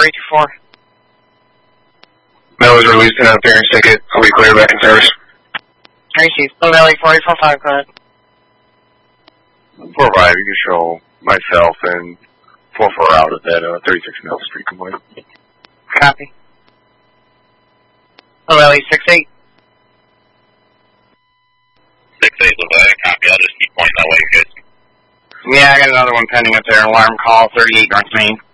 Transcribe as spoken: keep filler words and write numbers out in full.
eight two four. Mel was released in an appearance ticket. I'll be clear back in service. Tracy, Blue Valley four eight four five, go ahead. four five, you can show myself and four four out at that uh, thirty-six Mill Street complaint. Copy. Blue Valley six eight. six eight, Blue Valley, copy. I'll just keep pointing that way, guys. Yeah, I got another one pending up there. Alarm call thirty-eight North Main.